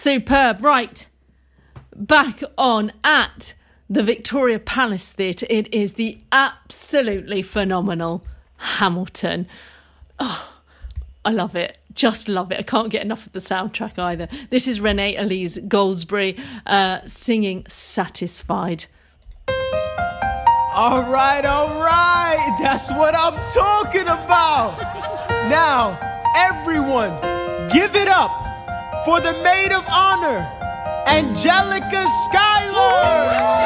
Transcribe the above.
Superb. Right. Back on at the Victoria Palace Theatre. It is the absolutely phenomenal Hamilton. Oh, I love it. Just love it. I can't get enough of the soundtrack either. This is Renee Elise Goldsberry singing Satisfied. All right. That's what I'm talking about. Now, everyone, give it up for the maid of honor, Angelica Schuyler.